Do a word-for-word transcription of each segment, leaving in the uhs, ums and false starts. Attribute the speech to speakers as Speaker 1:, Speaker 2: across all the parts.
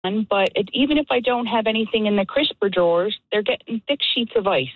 Speaker 1: on, but it, even if I don't have anything in the crisper drawers, they're getting thick sheets of ice.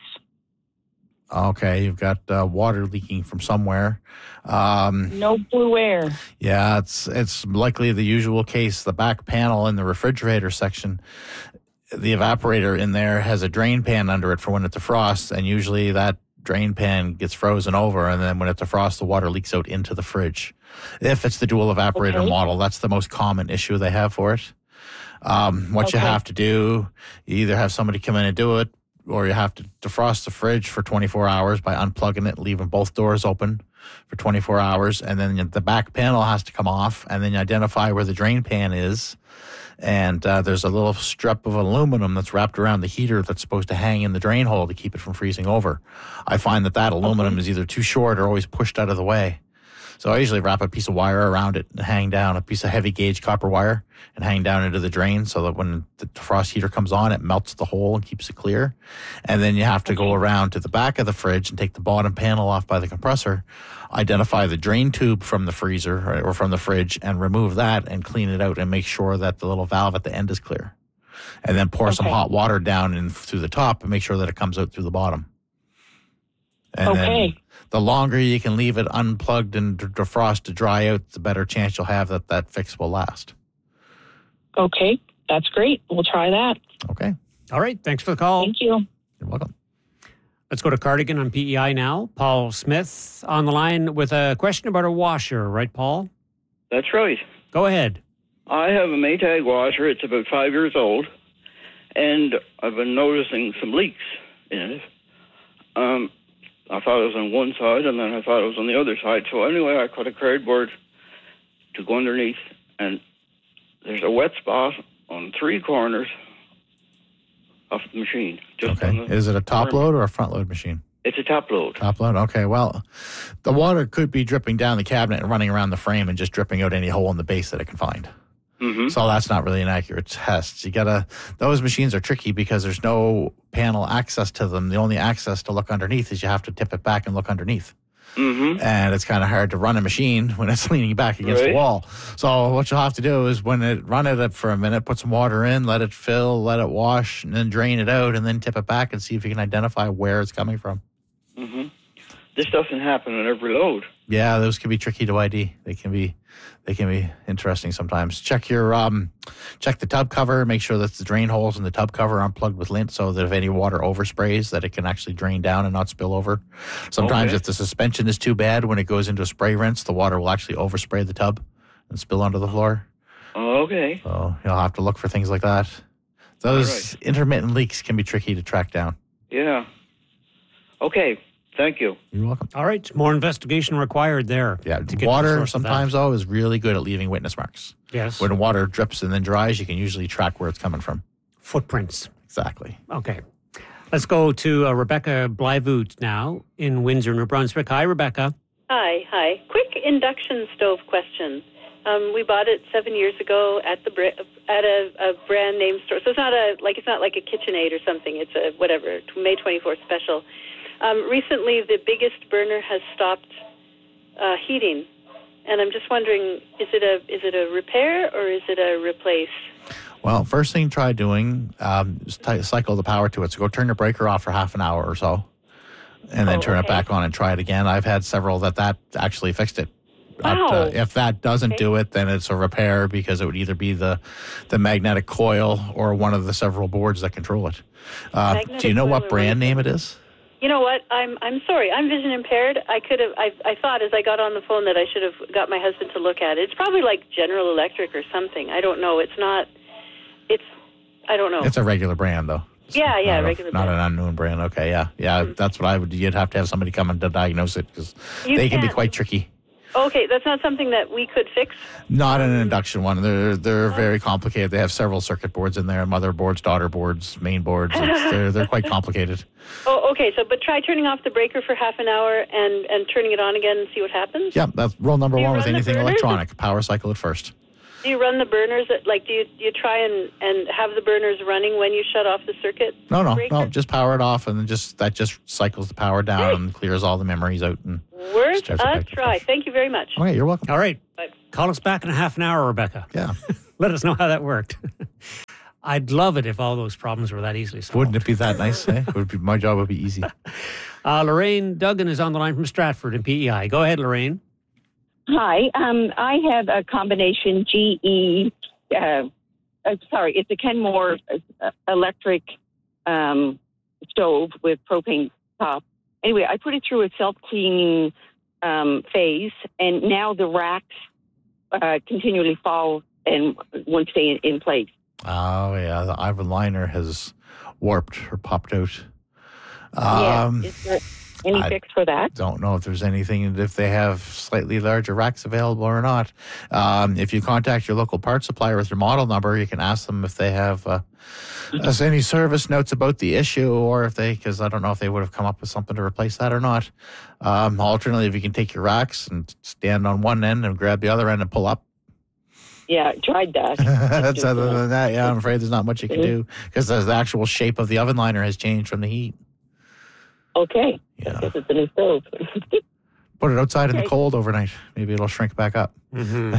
Speaker 2: Okay, you've got uh, water leaking from somewhere. Um,
Speaker 1: no blue air.
Speaker 2: Yeah, it's it's likely the usual case. The back panel in the refrigerator section, the evaporator in there has a drain pan under it for when it defrosts, and usually that drain pan gets frozen over, and then when it defrosts, the water leaks out into the fridge. If it's the dual evaporator okay. model, that's the most common issue they have for it. Um, what okay. you have to do, you either have somebody come in and do it, or you have to defrost the fridge for twenty-four hours by unplugging it, leaving both doors open for twenty-four hours, and then the back panel has to come off, and then you identify where the drain pan is, and uh, there's a little strip of aluminum that's wrapped around the heater that's supposed to hang in the drain hole to keep it from freezing over. I find that that aluminum okay. is either too short or always pushed out of the way. So I usually wrap a piece of wire around it and hang down a piece of heavy gauge copper wire and hang down into the drain so that when the frost heater comes on, it melts the hole and keeps it clear. And then you have to okay. go around to the back of the fridge and take the bottom panel off by the compressor, identify the drain tube from the freezer or from the fridge and remove that and clean it out and make sure that the little valve at the end is clear. And then pour okay. some hot water down in through the top and make sure that it comes out through the bottom. And okay. then the longer you can leave it unplugged and defrost to dry out, the better chance you'll have that that fix will last.
Speaker 1: Okay, that's great. We'll try that.
Speaker 2: Okay.
Speaker 3: All right. Thanks for the call.
Speaker 1: Thank you.
Speaker 2: You're welcome.
Speaker 3: Let's go to Cardigan on P E I now. Paul Smith on the line with a question about a washer, right, Paul?
Speaker 4: That's right.
Speaker 3: Go ahead.
Speaker 4: I have a Maytag washer. It's about five years old, and I've been noticing some leaks in it. Um... I thought it was on one side, and then I thought it was on the other side. So anyway, I cut a cardboard to go underneath, and there's a wet spot on three corners of the machine. Just
Speaker 2: okay.
Speaker 4: On the
Speaker 2: Is it a top load or a front load machine?
Speaker 4: It's a top load.
Speaker 2: Top load? Okay. Well, the water could be dripping down the cabinet and running around the frame and just dripping out any hole in the base that it can find.
Speaker 4: Mm-hmm.
Speaker 2: So that's not really an accurate test. You gotta, those machines are tricky because there's no panel access to them. The only access to look underneath is you have to tip it back and look underneath.
Speaker 4: Mm-hmm.
Speaker 2: And it's kind of hard to run a machine when it's leaning back against
Speaker 4: right.
Speaker 2: the wall. So what you'll have to do is when it run it up for a minute, put some water in, let it fill, let it wash, and then drain it out, and then tip it back and see if you can identify where it's coming from.
Speaker 4: Mm-hmm. This doesn't happen on every load.
Speaker 2: Yeah, those can be tricky to I D. They can be, they can be interesting sometimes. Check your, um, check the tub cover. Make sure that the drain holes in the tub cover are unplugged with lint, so that if any water oversprays, that it can actually drain down and not spill over. Sometimes, okay. if the suspension is too bad, when it goes into a spray rinse, the water will actually overspray the tub and spill onto the floor.
Speaker 4: Okay.
Speaker 2: So you'll have to look for things like that. Those right. intermittent leaks can be tricky to track down.
Speaker 4: Yeah. Okay. Thank you.
Speaker 2: You're welcome.
Speaker 3: All right. More investigation required there.
Speaker 2: Yeah. Water sometimes, though, is really good at leaving witness marks.
Speaker 3: Yes.
Speaker 2: When water drips and then dries, you can usually track where it's coming from.
Speaker 3: Footprints.
Speaker 2: Exactly.
Speaker 3: Okay. Let's go to uh, Rebecca Blyvoot now in Windsor, New Brunswick. Hi, Rebecca.
Speaker 5: Hi. Hi. Quick induction stove question. Um, we bought it seven years ago at the at a, a brand name store. So it's not a like it's not like a KitchenAid or something. It's a whatever May twenty-fourth special. Um, recently, the biggest burner has stopped uh, heating, and I'm just wondering: is it a is it a repair or is it a replace?
Speaker 2: Well, first thing try doing um, is t- cycle the power to it. So go turn your breaker off for half an hour or so, and then oh, turn okay. it back on and try it again. I've had several that that actually fixed it.
Speaker 5: Wow.
Speaker 2: To, if that doesn't okay. do it, then it's a repair because it would either be the, the magnetic coil or one of the several boards that control it. Uh, do you know what brand name it is?
Speaker 5: You know what? I'm I'm sorry. I'm vision impaired. I could have. I I thought as I got on the phone that I should have got my husband to look at it. It's probably like General Electric or something. I don't know. It's not. It's. I don't know.
Speaker 2: It's a regular brand though. It's
Speaker 5: yeah, yeah,
Speaker 2: not
Speaker 5: regular.
Speaker 2: A,
Speaker 5: brand.
Speaker 2: Not an unknown brand. Okay, yeah, yeah. Mm-hmm. That's what I would. You'd have to have somebody come in to diagnose it because they can be quite tricky.
Speaker 5: Okay, that's not something that we could fix?
Speaker 2: Not an induction one. They're they're very complicated. They have several circuit boards in there, motherboards, daughter boards, main boards. It's, they're they're quite complicated.
Speaker 5: Oh, okay. So, but try turning off the breaker for half an hour and, and turning it on again and see what happens?
Speaker 2: Yeah, that's rule number one with anything electronic. Power cycle it first.
Speaker 5: Do you run the burners, at, like, do you, do you try and, and have the burners running when you shut off the circuit
Speaker 2: No, no,
Speaker 5: breaker?
Speaker 2: no, just power it off, and then just that just cycles the power down hey. and clears all the memories out. And
Speaker 5: Worth a try. Thank you very much.
Speaker 2: Okay, you're welcome.
Speaker 3: All right.
Speaker 5: Bye.
Speaker 3: Call us back in a half an hour, Rebecca.
Speaker 2: Yeah.
Speaker 3: Let us know how that worked. I'd love it if all those problems were that easily solved.
Speaker 2: Wouldn't it be that nice? Eh? It would be, my job would be easy.
Speaker 3: Uh, Lorraine Duggan is on the line from Stratford in P E I. Go ahead, Lorraine.
Speaker 6: Hi. Um, I have a combination G E, uh, uh, sorry, it's a Kenmore uh, electric um, stove with propane top. Anyway, I put it through a self-cleaning um, phase, and now the racks uh, continually fall and won't stay in, in place.
Speaker 2: Oh, yeah. The Ivan liner has warped or popped out.
Speaker 6: Um,
Speaker 2: yeah.
Speaker 6: Is there any
Speaker 2: I
Speaker 6: fix for that?
Speaker 2: Don't know if there's anything, if they have slightly larger racks available or not. Um, if you contact your local parts supplier with your model number, you can ask them if they have uh, us any service notes about the issue, or if they, because I don't know if they would have come up with something to replace that or not. Um, alternately, if you can take your racks and stand on one end and grab the other end and pull up.
Speaker 6: Yeah, tried that.
Speaker 2: That's other than that, yeah, I'm afraid there's not much you can do because the actual shape of the oven liner has changed from the heat.
Speaker 6: Okay.
Speaker 2: Yeah.
Speaker 6: I guess it's a new stove.
Speaker 2: Put it outside
Speaker 6: okay.
Speaker 2: in the cold overnight. Maybe it'll shrink back up.
Speaker 3: Mm-hmm.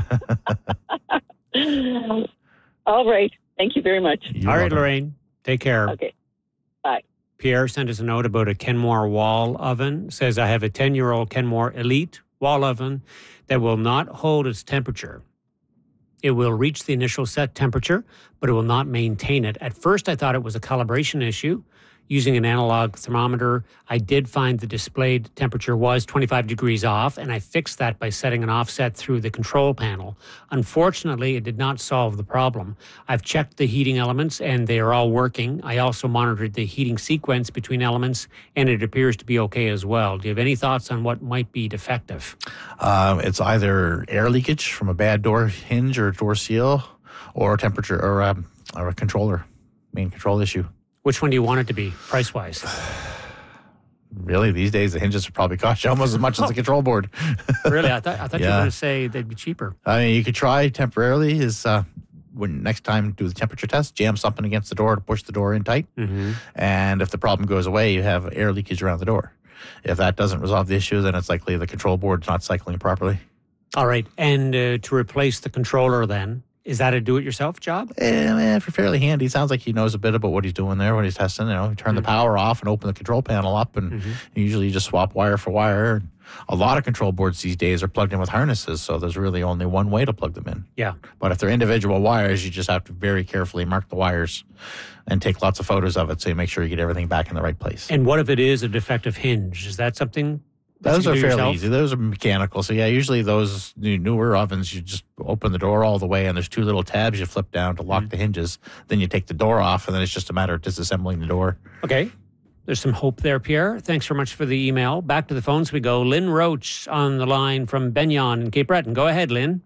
Speaker 6: All right. Thank you very much.
Speaker 3: You're All right, welcome. Lorraine. Take care.
Speaker 6: Okay. Bye.
Speaker 3: Pierre sent us a note about a Kenmore wall oven. Says, I have a ten-year-old Kenmore Elite wall oven that will not hold its temperature. It will reach the initial set temperature, but it will not maintain it. At first, I thought it was a calibration issue. Using an analog thermometer, I did find the displayed temperature was twenty-five degrees off, and I fixed that by setting an offset through the control panel. Unfortunately, it did not solve the problem. I've checked the heating elements, and they are all working. I also monitored the heating sequence between elements, and it appears to be okay as well. Do you have any thoughts on what might be defective?
Speaker 2: Um, it's either air leakage from a bad door hinge or door seal, or temperature, or, um, or a controller, main control issue.
Speaker 3: Which one do you want it to be, price-wise?
Speaker 2: Really, these days the hinges would probably cost you almost as much as the control board.
Speaker 3: Really? I thought I thought
Speaker 2: yeah.
Speaker 3: you were going to say they'd be cheaper.
Speaker 2: I mean, you could try temporarily is uh, when next time do the temperature test, jam something against the door to push the door in tight.
Speaker 3: Mm-hmm.
Speaker 2: And if the problem goes away, you have air leakage around the door. If that doesn't resolve the issue, then it's likely the control board's not cycling properly.
Speaker 3: All right. And uh, to replace the controller then, is that a do-it-yourself job?
Speaker 2: Eh, man, for fairly handy. Sounds like he knows a bit about what he's doing there when he's testing. You know, turn mm-hmm. the power off and open the control panel up, and mm-hmm. usually you just swap wire for wire. A lot of control boards these days are plugged in with harnesses, so there's really only one way to plug them in.
Speaker 3: Yeah.
Speaker 2: But if they're individual wires, you just have to very carefully mark the wires and take lots of photos of it so you make sure you get everything back in the right place.
Speaker 3: And what if it is a defective hinge? Is that something?
Speaker 2: Those are fairly
Speaker 3: yourself?
Speaker 2: easy. Those are mechanical. So, yeah, usually those newer ovens, you just open the door all the way, and there's two little tabs you flip down to lock mm-hmm. the hinges. Then you take the door off, and then it's just a matter of disassembling the door.
Speaker 3: Okay. There's some hope there, Pierre. Thanks very much for the email. Back to the phones we go. Lynn Roach on the line from Benyon in Cape Breton. Go ahead, Lynn.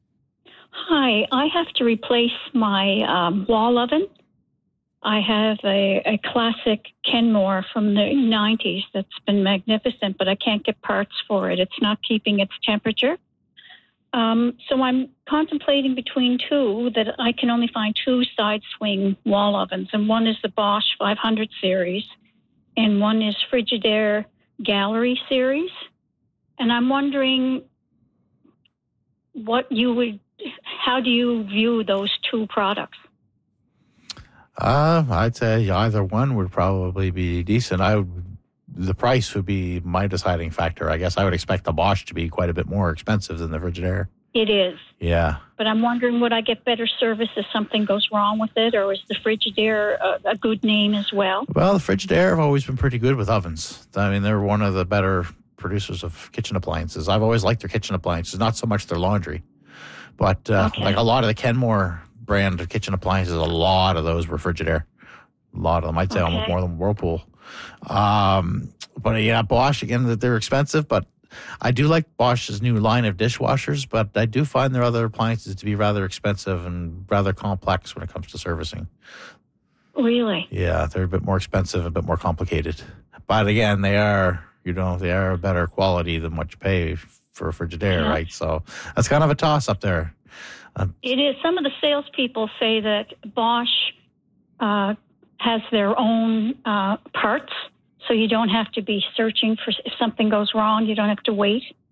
Speaker 7: Hi. I have to replace my um, wall oven. I have a, a classic Kenmore from the nineties that's been magnificent, but I can't get parts for it. It's not keeping its temperature. Um, so I'm contemplating between two that I can only find two side swing wall ovens, and one is the Bosch five hundred series, and one is Frigidaire Gallery series. And I'm wondering what you would, how do you view those two products?
Speaker 2: Uh, I'd say either one would probably be decent. I would, the price would be my deciding factor. I guess I would expect the Bosch to be quite a bit more expensive than the Frigidaire.
Speaker 7: It is.
Speaker 2: Yeah.
Speaker 7: But I'm wondering, would I get better service if something goes wrong with it, or is the Frigidaire a, a good name as well?
Speaker 2: Well, the Frigidaire have always been pretty good with ovens. I mean, they're one of the better producers of kitchen appliances. I've always liked their kitchen appliances, not so much their laundry. But uh,
Speaker 7: okay.
Speaker 2: like a lot of the Kenmore brand of kitchen appliances, a lot of those were Frigidaire. A lot of them, I'd say okay. almost more than Whirlpool. Um, but yeah, Bosch, again, that they're expensive, but I do like Bosch's new line of dishwashers, but I do find their other appliances to be rather expensive and rather complex when it comes to servicing.
Speaker 7: Really?
Speaker 2: Yeah, they're a bit more expensive, a bit more complicated. But again, they are, you know, they are a better quality than what you pay for a Frigidaire, yeah. right? So that's kind of a toss up there. Uh,
Speaker 7: it is. Some of the salespeople say that Bosch uh, has their own uh, parts, so you don't have to be searching for, if something goes wrong, you don't have to wait.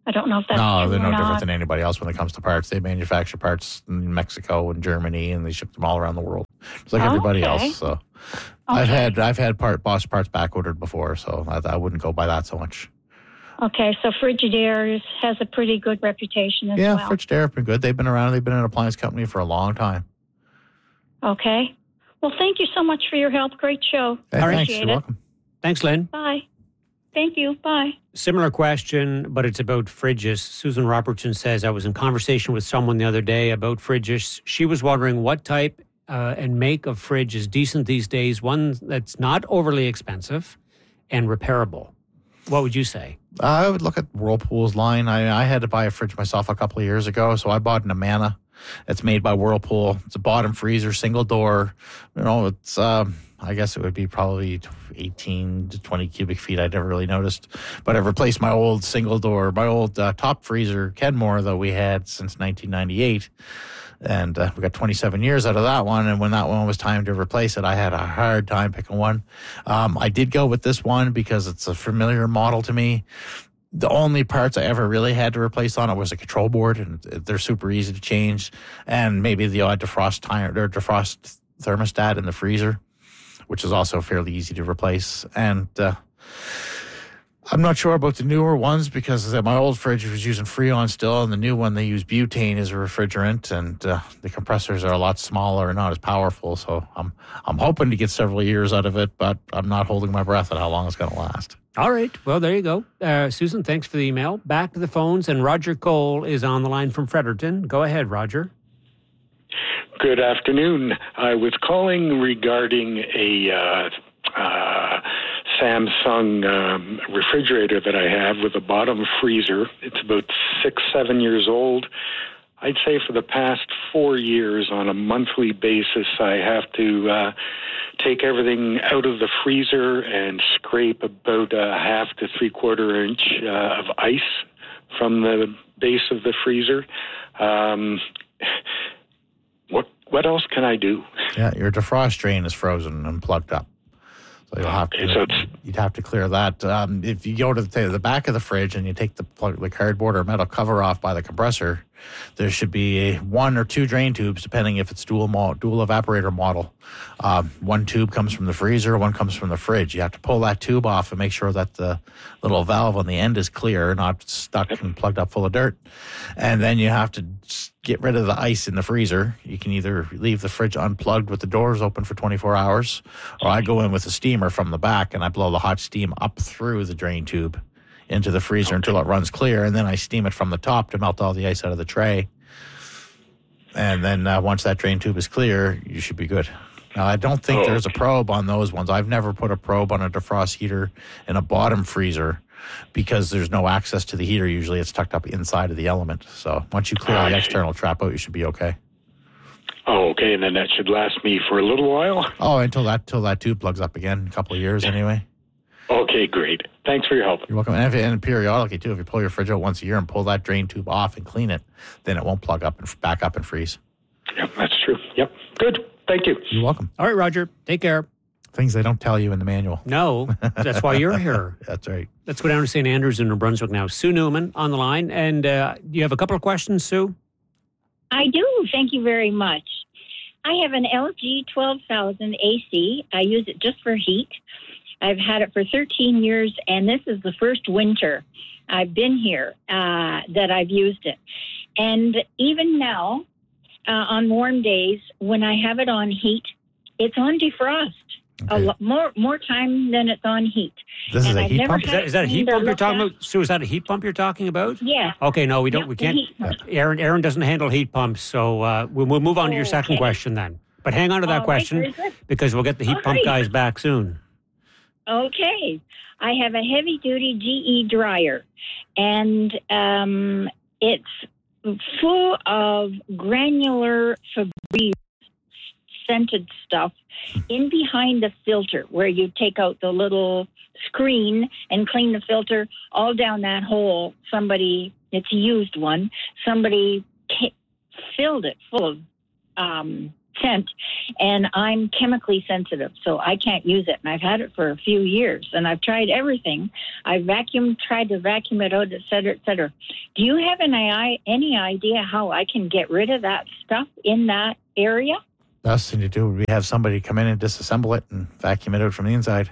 Speaker 7: I don't know if that's
Speaker 2: No,
Speaker 7: true
Speaker 2: they're
Speaker 7: or
Speaker 2: no
Speaker 7: not.
Speaker 2: different than anybody else when it comes to parts. They manufacture parts in Mexico and Germany, and they ship them all around the world, just like
Speaker 7: Oh,
Speaker 2: everybody
Speaker 7: okay.
Speaker 2: else. So, I've
Speaker 7: Okay.
Speaker 2: had I've had part Bosch parts back ordered before, so I, I wouldn't go by that so much.
Speaker 7: Okay, so Frigidaire has a pretty good reputation as
Speaker 2: Yeah,
Speaker 7: well.
Speaker 2: Frigidaire have been good. They've been around. They've been an appliance company for a long time.
Speaker 7: Okay. Well, thank you so much for your help. Great show.
Speaker 2: Hey,
Speaker 3: All right.
Speaker 2: thanks.
Speaker 7: Appreciate
Speaker 2: You're
Speaker 7: it.
Speaker 2: welcome.
Speaker 3: Thanks, Lynn.
Speaker 7: Bye. Thank you. Bye.
Speaker 3: Similar question, but it's about fridges. Susan Robertson says, I was in conversation with someone the other day about fridges. She was wondering what type uh, and make of fridge is decent these days, one that's not overly expensive and repairable. What would you say?
Speaker 2: I would look at Whirlpool's line. I, I had to buy a fridge myself a couple of years ago, so I bought an Amana. It's made by Whirlpool. It's a bottom freezer, single door. You know, it's, um, I guess it would be probably eighteen to twenty cubic feet. I never really noticed. But I've replaced my old single door, my old uh, top freezer, Kenmore, that we had since nineteen ninety-eight. And uh, we got twenty-seven years out of that one. And when that one was time to replace it, I had a hard time picking one. Um, I did go with this one because it's a familiar model to me. The only parts I ever really had to replace on it was a control board, and they're super easy to change. And maybe the odd defrost timer or defrost thermostat in the freezer, which is also fairly easy to replace. And uh, I'm not sure about the newer ones because my old fridge was using Freon still, and the new one they use butane as a refrigerant, and uh, the compressors are a lot smaller and not as powerful. So I'm I'm hoping to get several years out of it, but I'm not holding my breath on how long it's going to last.
Speaker 3: All right. Well, there you go. Uh, Susan, thanks for the email. Back to the phones, and Roger Cole is on the line from Fredericton. Go ahead, Roger.
Speaker 8: Good afternoon. I was calling regarding a uh, uh, Samsung um, refrigerator that I have with a bottom freezer. It's about six, seven years old. I'd say for the past four years on a monthly basis, I have to uh, take everything out of the freezer and scrape about a half to three quarter inch uh, of ice from the base of the freezer. Um, what what else can I do?
Speaker 2: Yeah, your defrost drain is frozen and plugged up. So you'll have to,
Speaker 8: Okay, so it's-
Speaker 2: you'd have to clear that. Um, if you go to the, the back of the fridge and you take the, plug, the cardboard or metal cover off by the compressor, there should be a one or two drain tubes, depending if it's dual mo- dual evaporator model. Um, one tube comes from the freezer, one comes from the fridge. You have to pull that tube off and make sure that the little valve on the end is clear, not stuck and plugged up full of dirt. And then you have to get rid of the ice in the freezer. You can either leave the fridge unplugged with the doors open for twenty-four hours, or I go in with a steamer from the back and I blow the hot steam up through the drain tube into the freezer okay. until it runs clear, and then I steam it from the top to melt all the ice out of the tray. And then uh, once that drain tube is clear, you should be good. Now, I don't think oh, there's a probe on those ones. I've never put a probe on a defrost heater in a bottom freezer because there's no access to the heater. Usually it's tucked up inside of the element. So once you clear uh, the external trap out, you should be okay.
Speaker 8: Oh, okay. And then that should last me for a little while?
Speaker 2: Oh, until that, until that tube plugs up again, a couple of years anyway.
Speaker 8: Okay, great. Thanks for your help.
Speaker 2: You're welcome. And, if, and periodically, too, if you pull your fridge out once a year and pull that drain tube off and clean it, then it won't plug up and back up and freeze.
Speaker 8: Yep, that's true. Yep. Good. Thank you.
Speaker 2: You're welcome.
Speaker 3: All right, Roger. Take care.
Speaker 2: Things they don't tell you in the manual.
Speaker 3: No, that's why you're here.
Speaker 2: That's right.
Speaker 3: Let's go down to Saint Andrews in New Brunswick now. Sue Newman on the line. And uh, you have a couple of questions, Sue?
Speaker 9: I do. Thank you very much. I have an L G twelve thousand A C. I use it just for heat. I've had it for thirteen years, and this is the first winter I've been here uh, that I've used it. And even now, uh, on warm days, when I have it on heat, it's on defrost. Okay. A lot more more time than it's on heat.
Speaker 2: This
Speaker 9: and
Speaker 2: is a
Speaker 9: I've
Speaker 2: heat pump?
Speaker 3: Is that, is that a heat pump you're talking
Speaker 9: at.
Speaker 3: about? Sue, is that a heat pump you're talking about?
Speaker 9: Yeah.
Speaker 3: Okay, no, we don't.
Speaker 9: Yep,
Speaker 3: we can't.
Speaker 9: heat pump.
Speaker 3: Aaron, Aaron doesn't handle heat pumps, so uh, we'll, we'll move on
Speaker 9: Oh,
Speaker 3: to your second
Speaker 9: okay.
Speaker 3: question then. But hang on to that
Speaker 9: All
Speaker 3: question
Speaker 9: right, very good.
Speaker 3: because we'll get the heat
Speaker 9: All
Speaker 3: pump
Speaker 9: right.
Speaker 3: guys back soon.
Speaker 9: Okay. I have a heavy-duty G E dryer, and um, it's full of granular Febreze scented stuff in behind the filter where you take out the little screen and clean the filter. All down that hole, somebody, it's a used one, somebody ca- filled it full of um, scent, and I'm chemically sensitive, so I can't use it. And I've had it for a few years, and I've tried everything. I vacuumed, tried to vacuum it out, et cetera, et cetera. Do you have any, any idea how I can get rid of that stuff in that area?
Speaker 2: Best thing to do would be have somebody come in and disassemble it and vacuum it out from the inside.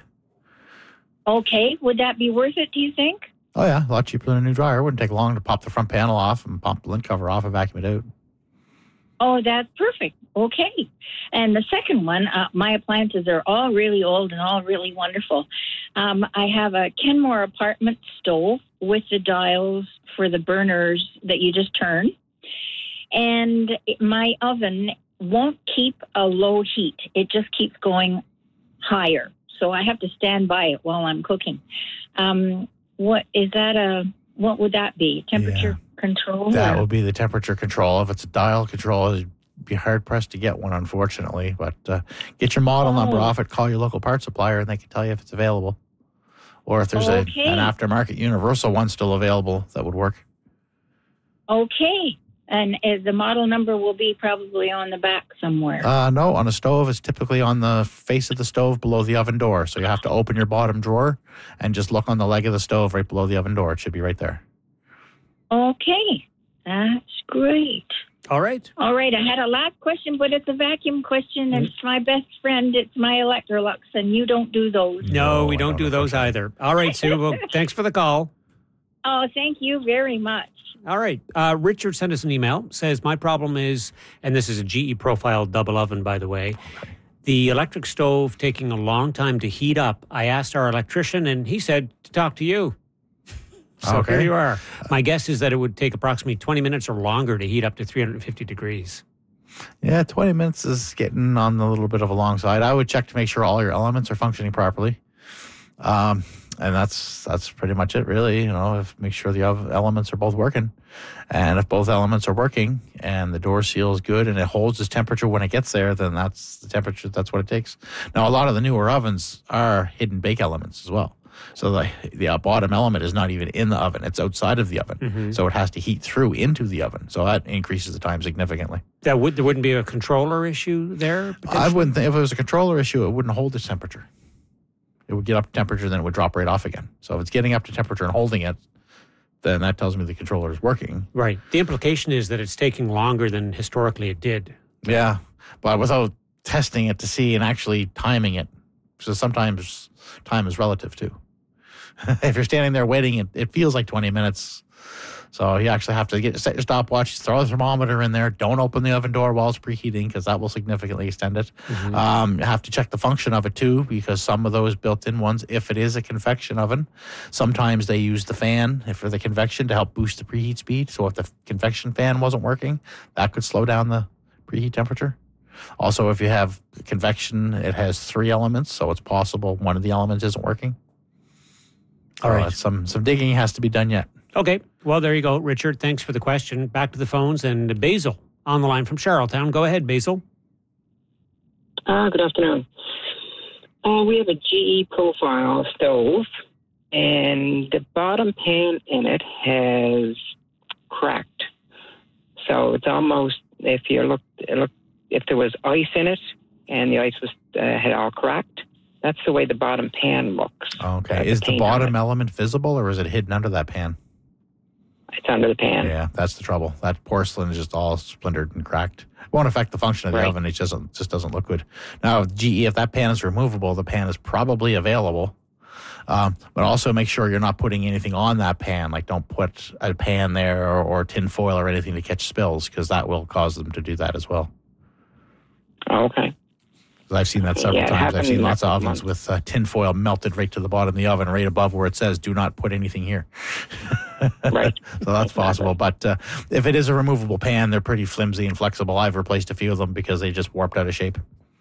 Speaker 9: Okay, would that be worth it, do you think?
Speaker 2: Oh, yeah, a lot cheaper than a new dryer. It wouldn't take long to pop the front panel off and pop the lint cover off and vacuum it out.
Speaker 9: Oh, that's perfect. Okay. And the second one, uh, my appliances are all really old and all really wonderful. Um, I have a Kenmore apartment stove with the dials for the burners that you just turn. And my oven won't keep a low heat. It just keeps going higher. So I have to stand by it while I'm cooking. Um, what is that a, what would that be? Temperature
Speaker 2: Yeah.
Speaker 9: control?
Speaker 2: That
Speaker 9: or?
Speaker 2: would be the temperature control. If it's a dial control, it'd be hard pressed to get one, unfortunately. But uh, get your model
Speaker 9: Oh.
Speaker 2: number off it, call your local parts supplier, and they can tell you if it's available. Or if there's
Speaker 9: Okay.
Speaker 2: a, an aftermarket universal one still available, that would work.
Speaker 9: Okay. And uh, the model number will be probably on the back somewhere.
Speaker 2: Uh, no, on a stove, it's typically on the face of the stove below the oven door. So you have to open your bottom drawer and just look on the leg of the stove right below the oven door. It should be right there.
Speaker 9: Okay. That's great.
Speaker 3: All right.
Speaker 9: All right. I had a last question, but it's a vacuum question. And it's my best friend. It's my Electrolux, and you don't do those.
Speaker 3: No,
Speaker 2: No,
Speaker 3: we
Speaker 2: I
Speaker 3: don't
Speaker 2: don't
Speaker 3: do those either. All right, Sue. Well, thanks for the call.
Speaker 9: Oh, thank you very much.
Speaker 3: All right. Uh, Richard sent us an email. Says, my problem is, and this is a G E Profile double oven, by the way, the electric stove taking a long time to heat up. I asked our electrician, and he said to talk to you. So
Speaker 2: Okay.
Speaker 3: here you are. My guess is that it would take approximately twenty minutes or longer to heat up to three hundred fifty degrees.
Speaker 2: Yeah, twenty minutes is getting on a little bit of a long side. I would check to make sure all your elements are functioning properly. Um, and that's that's pretty much it, really. You know, if, make sure the ov- elements are both working. And if both elements are working and the door seal is good and it holds its temperature when it gets there, then that's the temperature, that's what it takes. Now, a lot of the newer ovens are hidden bake elements as well. So the, the uh, bottom element is not even in the oven. It's outside of the oven.
Speaker 3: Mm-hmm.
Speaker 2: So it has to heat through into the oven. So that increases the time significantly.
Speaker 3: That would there wouldn't be a controller issue there?
Speaker 2: I wouldn't think, if it was a controller issue, it wouldn't hold its temperature. It would get up to temperature, then it would drop right off again. So if it's getting up to temperature and holding it, then that tells me the controller is working.
Speaker 3: Right. The implication is that it's taking longer than historically it did.
Speaker 2: Yeah, but without testing it to see and actually timing it. So sometimes time is relative too. If you're standing there waiting, it, it feels like twenty minutes. So you actually have to get set your stopwatch, throw the thermometer in there. Don't open the oven door while it's preheating because that will significantly extend it.
Speaker 3: Mm-hmm.
Speaker 2: Um, you have to check the function of it too because some of those built-in ones, if it is a convection oven, sometimes they use the fan for the convection to help boost the preheat speed. So if the convection fan wasn't working, that could slow down the preheat temperature. Also, if you have convection, it has three elements, so it's possible one of the elements isn't working.
Speaker 3: All right.
Speaker 2: Uh, some some digging has to be done yet.
Speaker 3: Okay. Well, there you go, Richard. Thanks for the question. Back to the phones and Basil on the line from Charlottetown. Go ahead, Basil.
Speaker 10: Uh, good afternoon. Uh, we have a G E Profile stove, and the bottom pan in it has cracked. So it's almost, if you look, look if there was ice in it and the ice was uh, had all cracked, that's the way the bottom pan looks.
Speaker 2: Okay.
Speaker 10: Uh,
Speaker 2: Is the
Speaker 10: paint
Speaker 2: bottom
Speaker 10: on it.
Speaker 2: element visible or is it hidden under that pan?
Speaker 10: It's under the pan.
Speaker 2: Yeah, that's the trouble. That porcelain is just all splintered and cracked. It won't affect the function of the
Speaker 10: Right.
Speaker 2: oven. It just doesn't, just doesn't look good. Now, G E, if that pan is removable, the pan is probably available. Um, but also make sure you're not putting anything on that pan. Like don't put a pan there or, or tin foil or anything to catch spills because that will cause them to do that as well.
Speaker 10: Oh, okay.
Speaker 2: 'Cause I've seen that several
Speaker 10: Yeah, it
Speaker 2: times. I've
Speaker 10: happened
Speaker 2: seen lots of
Speaker 10: last
Speaker 2: ovens
Speaker 10: month.
Speaker 2: with uh, tin foil melted right to the bottom of the oven, right above where it says, do not put anything here.
Speaker 10: Right.
Speaker 2: So that's possible. But uh, if it is a removable pan, they're pretty flimsy and flexible. I've replaced a few of them because they just warped out of shape.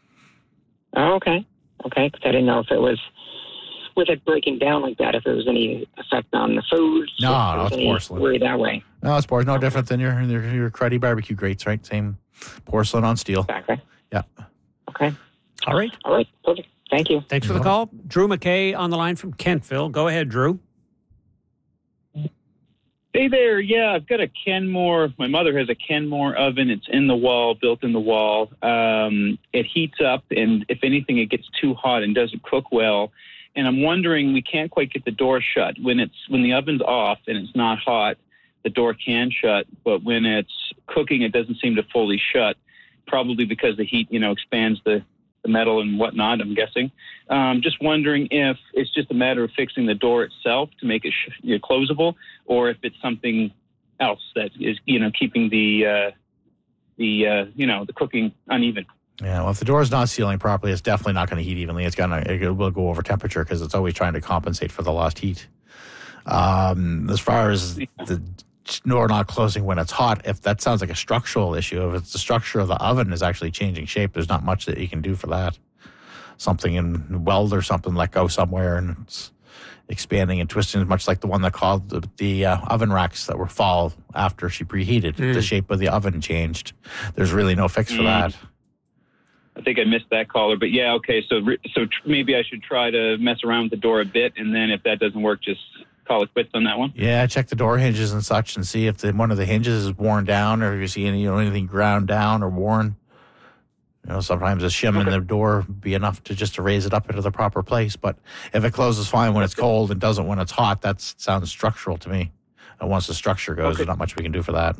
Speaker 10: Oh, okay. Okay, because I didn't know if it was, with it breaking down like that, if there was any effect on the food.
Speaker 2: No,
Speaker 10: if there
Speaker 2: no,
Speaker 10: was
Speaker 2: it's
Speaker 10: any
Speaker 2: porcelain.
Speaker 10: Worry that way.
Speaker 2: No, it's porcelain. No different than your, your, your cruddy barbecue grates, right? Same porcelain on steel.
Speaker 10: Exactly.
Speaker 2: Yeah.
Speaker 10: Okay.
Speaker 3: All right.
Speaker 10: All right. Perfect. Thank you.
Speaker 3: Thanks for the call. Drew McKay on the line from Kentville. Go ahead, Drew.
Speaker 11: Hey there, yeah, I've got a Kenmore. My mother has a Kenmore oven. It's in the wall, built in the wall. Um, it heats up, and if anything, it gets too hot and doesn't cook well. And I'm wondering, we can't quite get the door shut. When it's when the oven's off and it's not hot, the door can shut. But when it's cooking, it doesn't seem to fully shut, probably because the heat, you know, expands the, the metal and whatnot, I'm guessing. Um, just wondering if it's just a matter of fixing the door itself to make it sh- you know, closable, or if it's something else that is, you know, keeping the, uh, the uh, you know, the cooking uneven.
Speaker 2: Yeah, well, if the door is not sealing properly, it's definitely not going to heat evenly. It's gonna, it will go over temperature because it's always trying to compensate for the lost heat. Um, as far as the door not closing when it's hot, if that sounds like a structural issue, if it's the structure of the oven is actually changing shape, there's not much that you can do for that. Something in weld or something let go somewhere and it's expanding and twisting, much like the one that called the, the uh, oven racks that were fall after she preheated. Mm. The shape of the oven changed. There's really no fix for mm. that.
Speaker 11: I think I missed that caller, but yeah, okay. So, so tr- maybe I should try to mess around with the door a bit, and then if that doesn't work, just call it quits on that one.
Speaker 2: Yeah, check the door hinges and such, and see if the, one of the hinges is worn down, or if you see any, you know, anything ground down or worn. You know, sometimes a shim okay. in the door would be enough to just to raise it up into the proper place. But if it closes fine when it's cold and doesn't when it's hot, that sounds structural to me. And once the structure goes, okay. there's not much we can do for that.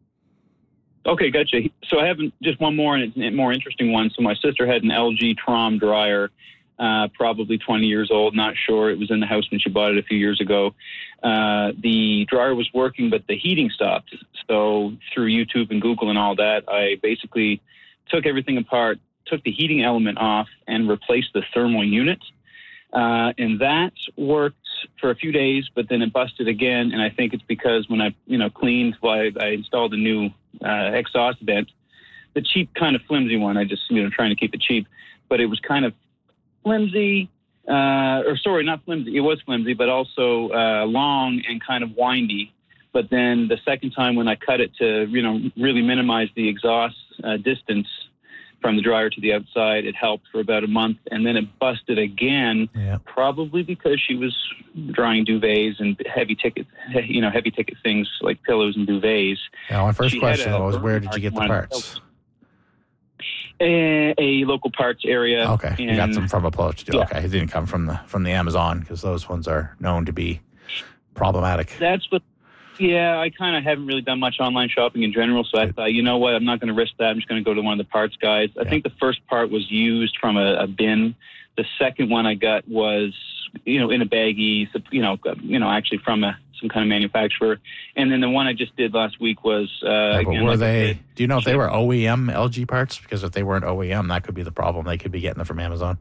Speaker 11: Okay, gotcha. So I have just one more, and it's a more interesting one. So my sister had an L G Trom dryer, uh, probably twenty years old, not sure. It was in the house when she bought it a few years ago. Uh, the dryer was working, but the heating stopped. So through YouTube and Google and all that, I basically took everything apart, took the heating element off, and replaced the thermal unit. Uh, and that worked for a few days, but then it busted again. And I think it's because when I, you know, cleaned, well, I, I installed a new uh, exhaust vent, the cheap kind of flimsy one. I just, you know, trying to keep it cheap, but it was kind of flimsy, uh, or sorry, not flimsy. It was flimsy, but also uh, long and kind of windy. But then the second time when I cut it to, you know, really minimize the exhaust uh, distance from the dryer to the outside, it helped for about a month, and then it busted again, yeah. probably because she was drying duvets and heavy ticket, you know, heavy ticket things like pillows and duvets.
Speaker 2: Now, my first
Speaker 11: she
Speaker 2: question was, where did you get the parts?
Speaker 11: A, a local parts area.
Speaker 2: Okay, you got them from a place. Yeah. Okay, it didn't come from the from the Amazon because those ones are known to be problematic.
Speaker 11: That's what. Yeah, I kind of haven't really done much online shopping in general, so I thought, you know what, I'm not going to risk that. I'm just going to go to one of the parts guys. I yeah. think the first part was used from a, a bin. The second one I got was, you know, in a baggie, you know, you know, actually from a, some kind of manufacturer. And then the one I just did last week was. Uh,
Speaker 2: yeah, but
Speaker 11: again,
Speaker 2: were
Speaker 11: like
Speaker 2: they?
Speaker 11: Said,
Speaker 2: do you know if they were O E M L G parts? Because if they weren't O E M, that could be the problem. They could be getting them from Amazon.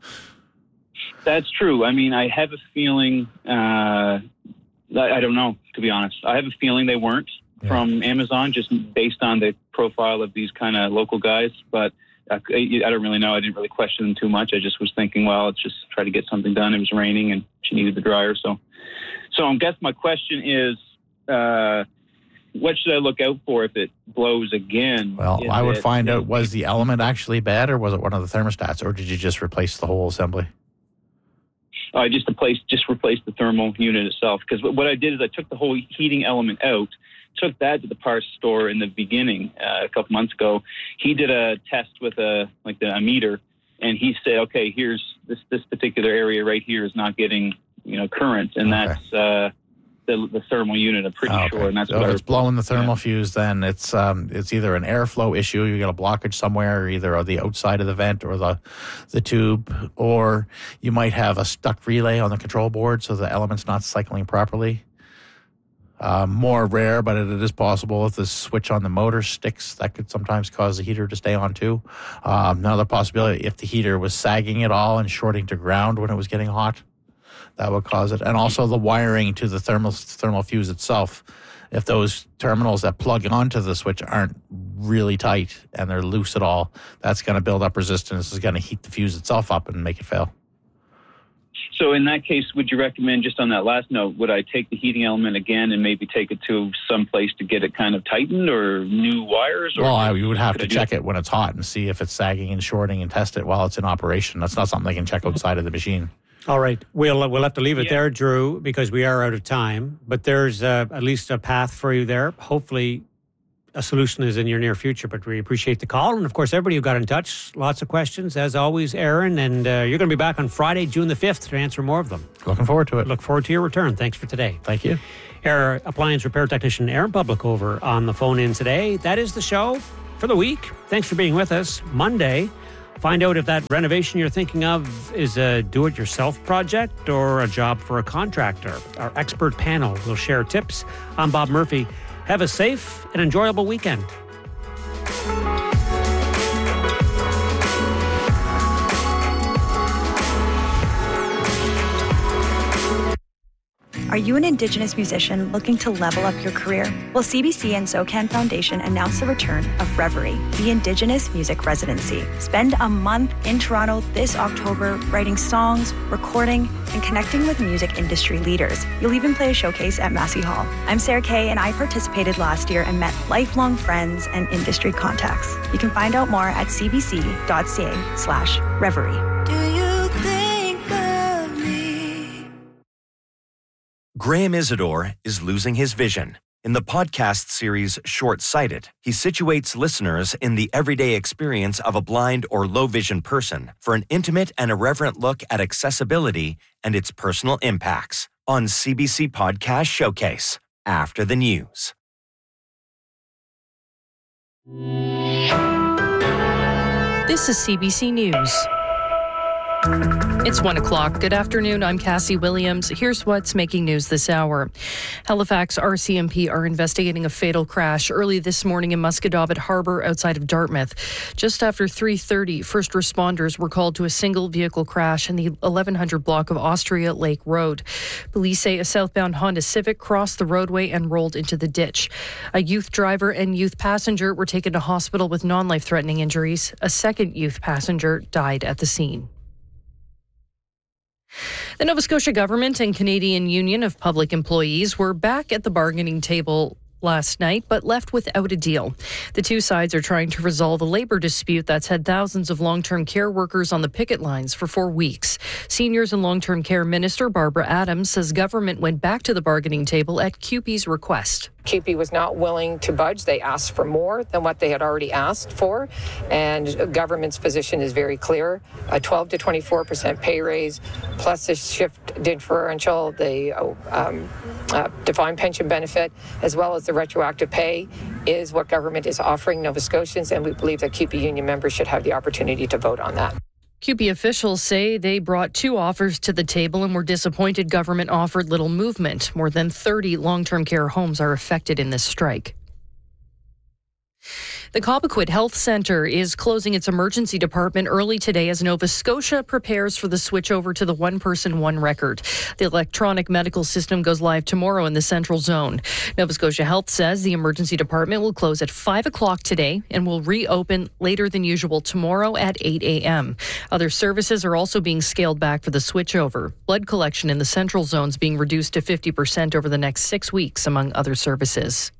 Speaker 11: That's true. I mean, I have a feeling. Uh, I don't know, to be honest. I have a feeling they weren't yeah. from Amazon, just based on the profile of these kind of local guys. But I, I don't really know. I didn't really question them too much. I just was thinking, well, let's just try to get something done. It was raining, and she needed the dryer. So, so I guess my question is, uh, what should I look out for if it blows again?
Speaker 2: Well,
Speaker 11: is
Speaker 2: I would
Speaker 11: it,
Speaker 2: find out, was the element actually bad, or was it one of the thermostats, or did you just replace the whole assembly?
Speaker 11: I uh, just replaced just replaced the thermal unit itself, because what I did is I took the whole heating element out, took that to the parts store in the beginning uh, a couple months ago. He did a test with a like the, a meter, and he said, okay, here's this this particular area right here is not getting you know current, and okay. that's uh, the the thermal unit. I'm pretty okay. sure, and that's
Speaker 2: so
Speaker 11: what
Speaker 2: if it's blowing the thermal
Speaker 11: yeah.
Speaker 2: fuse, then it's um it's either an airflow issue, you got a blockage somewhere, either on the outside of the vent or the the tube, or you might have a stuck relay on the control board, so the element's not cycling properly. Uh, more rare, but it, it is possible if the switch on the motor sticks, that could sometimes cause the heater to stay on too. Um, another possibility, if the heater was sagging at all and shorting to ground when it was getting hot, that would cause it. And also the wiring to the thermal thermal fuse itself. If those terminals that plug onto the switch aren't really tight and they're loose at all, that's going to build up resistance. It's going to heat the fuse itself up and make it fail.
Speaker 11: So in that case, would you recommend, just on that last note, would I take the heating element again and maybe take it to some place to get it kind of tightened, or new wires? Or
Speaker 2: well, I, you would have to check it when it's hot and see if it's sagging and shorting and test it while it's in operation. That's not something they can check outside of the machine.
Speaker 3: All right. We'll we'll have to leave it
Speaker 12: Yeah.
Speaker 3: there, Drew, because we are out of time. But there's uh, at least a path for you there. Hopefully a solution is in your near future, but we appreciate the call. And, of course, everybody who got in touch, lots of questions, as always, Aaron. And uh, you're going to be back on Friday, June the fifth, to answer more of them.
Speaker 2: Looking forward to it.
Speaker 3: Look forward to your return. Thanks for today.
Speaker 2: Thank you.
Speaker 3: Air appliance repair technician Aaron Public over on the phone in today. That is the show for the week. Thanks for being with us. Monday, find out if that renovation you're thinking of is a do-it-yourself project or a job for a contractor. Our expert panel will share tips. I'm Bob Murphy. Have a safe and enjoyable weekend.
Speaker 13: Are you an Indigenous musician looking to level up your career? Well, C B C and SoCan Foundation announced the return of Reverie, the Indigenous Music Residency. Spend a month in Toronto this October writing songs, recording, and connecting with music industry leaders. You'll even play a showcase at Massey Hall. I'm Sarah Kay, and I participated last year and met lifelong friends and industry contacts. You can find out more at cbc.ca slash Reverie.
Speaker 14: Do you think of me?
Speaker 15: Graham Isidore is losing his vision. In the podcast series Short-Sighted, he situates listeners in the everyday experience of a blind or low-vision person for an intimate and irreverent look at accessibility and its personal impacts on C B C Podcast Showcase after the news.
Speaker 16: This is C B C News. It's one o'clock. Good afternoon. I'm Cassie Williams. Here's what's making news this hour. Halifax R C M P are investigating a fatal crash early this morning in Musquodoboit Harbour outside of Dartmouth. Just after three thirty, first responders were called to a single vehicle crash in the eleven hundred block of Austria Lake Road. Police say a southbound Honda Civic crossed the roadway and rolled into the ditch. A youth driver and youth passenger were taken to hospital with non-life-threatening injuries. A second youth passenger died at the scene. The Nova Scotia government and Canadian Union of Public Employees were back at the bargaining table last night, but left without a deal. The two sides are trying to resolve a labor dispute that's had thousands of long-term care workers on the picket lines for four weeks. Seniors and Long-Term Care Minister Barbara Adams says government went back to the bargaining table at C U P E's request.
Speaker 17: C U P E was not willing to budge. They asked for more than what they had already asked for, and government's position is very clear. A twelve to twenty-four percent pay raise, plus the shift differential, the um, uh, defined pension benefit, as well as the retroactive pay, is what government is offering Nova Scotians, and we believe that C U P E union members should have the opportunity to vote on that.
Speaker 16: C U P E officials say they brought two offers to the table and were disappointed government offered little movement. More than thirty long-term care homes are affected in this strike. The Cobequid Health Centre is closing its emergency department early today as Nova Scotia prepares for the switch over to the one person, one record. The electronic medical system goes live tomorrow in the Central Zone. Nova Scotia Health says the emergency department will close at five o'clock today and will reopen later than usual tomorrow at eight a.m. Other services are also being scaled back for the switchover. Blood collection in the Central Zone is being reduced to fifty percent over the next six weeks, among other services.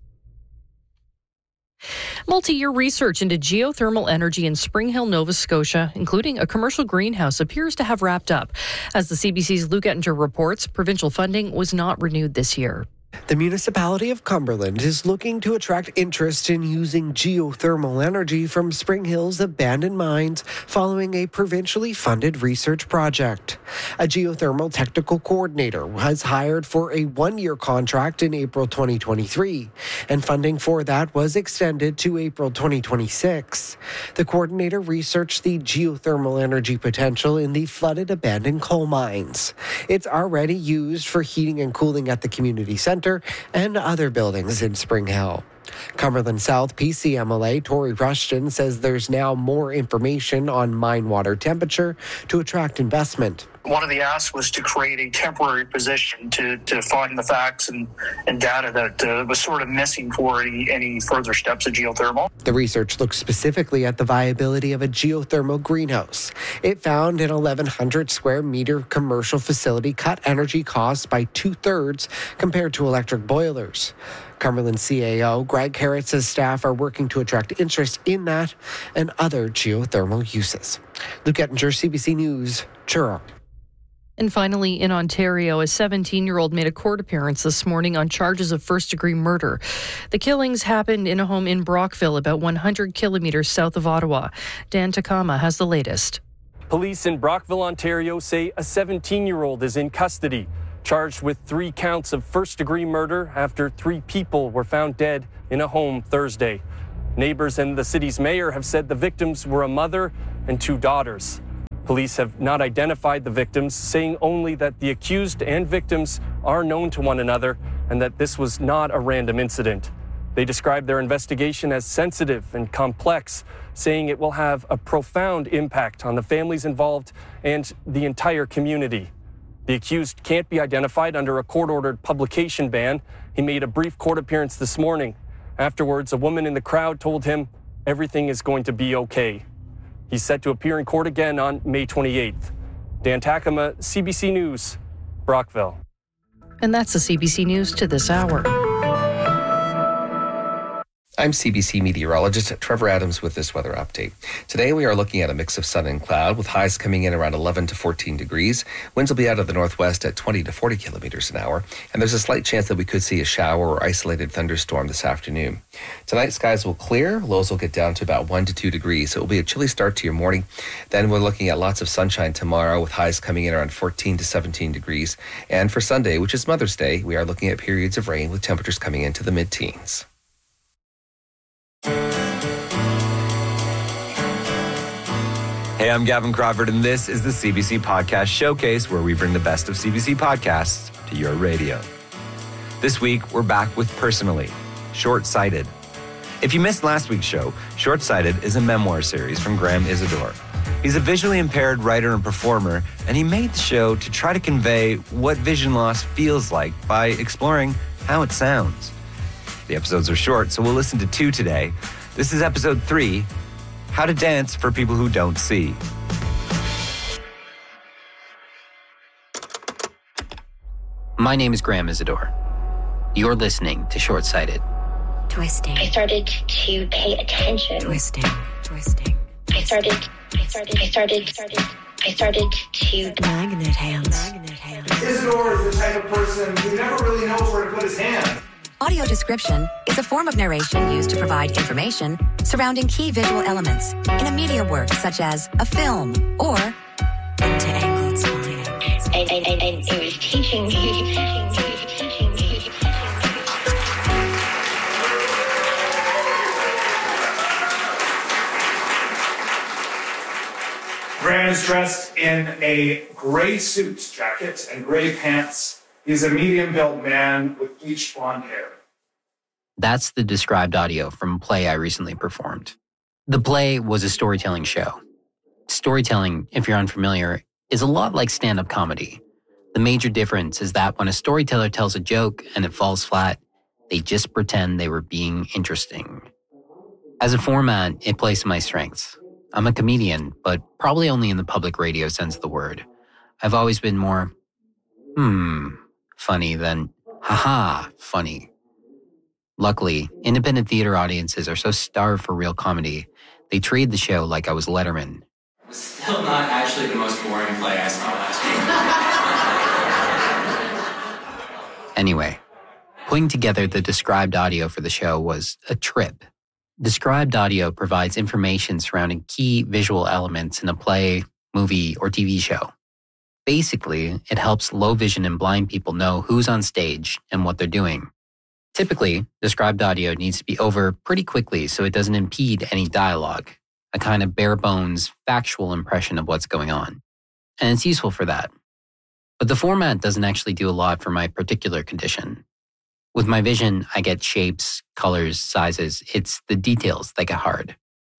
Speaker 16: Multi-year research into geothermal energy in Spring Hill, Nova Scotia, including a commercial greenhouse, appears to have wrapped up. As the C B C's Luke Ettinger reports, provincial funding was not renewed this year.
Speaker 18: The municipality of Cumberland is looking to attract interest in using geothermal energy from Spring Hill's abandoned mines following a provincially funded research project. A geothermal technical coordinator was hired for a one-year contract in April twenty twenty-three, and funding for that was extended to April twenty twenty-six. The coordinator researched the geothermal energy potential in the flooded abandoned coal mines. It's already used for heating and cooling at the community center and other buildings in Spring Hill. Cumberland South P C M L A Tori Rushton says there's now more information on mine water temperature to attract investment.
Speaker 19: One of the asks was to create a temporary position to, to find the facts and, and data that uh, was sort of missing for any, any further steps of geothermal.
Speaker 18: The research looked specifically at the viability of a geothermal greenhouse. It found an eleven hundred square meter commercial facility cut energy costs by two-thirds compared to electric boilers. Cumberland C A O Greg Carrott says staff are working to attract interest in that and other geothermal uses. Luke Ettinger, C B C News, Truro.
Speaker 16: And finally, in Ontario, a seventeen-year-old made a court appearance this morning on charges of first-degree murder. The killings happened in a home in Brockville, about one hundred kilometres south of Ottawa. Dan Takama has the latest.
Speaker 12: Police in Brockville, Ontario say a seventeen-year-old is in custody, charged with three counts of first-degree murder after three people were found dead in a home Thursday. Neighbors and the city's mayor have said the victims were a mother and two daughters. Police have not identified the victims, saying only that the accused and victims are known to one another and that this was not a random incident. They describe their investigation as sensitive and complex, saying it will have a profound impact on the families involved and the entire community. The accused can't be identified under a court-ordered publication ban. He made a brief court appearance this morning. Afterwards, a woman in the crowd told him everything is going to be okay. He's set to appear in court again on May twenty-eighth. Dan Takama, C B C News, Brockville.
Speaker 16: And that's the C B C News to this hour.
Speaker 20: I'm C B C meteorologist Trevor Adams with this weather update. Today we are looking at a mix of sun and cloud with highs coming in around eleven to fourteen degrees. Winds will be out of the northwest at twenty to forty kilometers an hour. And there's a slight chance that we could see a shower or isolated thunderstorm this afternoon. Tonight skies will clear. Lows will get down to about one to two degrees. So it will be a chilly start to your morning. Then we're looking at lots of sunshine tomorrow with highs coming in around fourteen to seventeen degrees. And for Sunday, which is Mother's Day, we are looking at periods of rain with temperatures coming into the mid-teens.
Speaker 21: Hey, I'm Gavin Crawford, and this is the C B C Podcast Showcase, where we bring the best of C B C podcasts to your radio. This week, we're back with Personally, Short-Sighted. If you missed last week's show, Short-Sighted is a memoir series from Graham Isidore. He's a visually impaired writer and performer, and he made the show to try to convey what vision loss feels like by exploring how it sounds. The episodes are short, so we'll listen to two today. This is episode three, How to Dance for People Who Don't See.
Speaker 22: My name is Graham Isidore. You're listening to Short-Sighted.
Speaker 23: Twisting. I started to pay attention.
Speaker 22: Twisting. Twisting.
Speaker 23: I started, I started, I started, started, I started to...
Speaker 22: Magnet hands.
Speaker 23: Magnet hands.
Speaker 24: Isidore is the type of person who never really knows where to put his hand.
Speaker 25: Audio description is a form of narration used to provide information surrounding key visual elements in a media work such as a film or
Speaker 23: into-angled spine. And, and, and, and it was teaching me, teaching me, teaching me.
Speaker 24: Graham is dressed in a gray suit jacket and gray pants. He's a medium-built man with bleached blonde hair.
Speaker 22: That's the described audio from a play I recently performed. The play was a storytelling show. Storytelling, if you're unfamiliar, is a lot like stand-up comedy. The major difference is that when a storyteller tells a joke and it falls flat, they just pretend they were being interesting. As a format, it plays to my strengths. I'm a comedian, but probably only in the public radio sense of the word. I've always been more, hmm... funny than, haha, funny. Luckily, independent theater audiences are so starved for real comedy, they treat the show like I was Letterman.
Speaker 26: Still not actually the most boring play I saw last week.
Speaker 22: Anyway, putting together the described audio for the show was a trip. Described audio provides information surrounding key visual elements in a play, movie, or T V show. Basically, it helps low vision and blind people know who's on stage and what they're doing. Typically, described audio needs to be over pretty quickly so it doesn't impede any dialogue, a kind of bare bones, factual impression of what's going on. And it's useful for that. But the format doesn't actually do a lot for my particular condition. With my vision, I get shapes, colors, sizes. It's the details that get hard.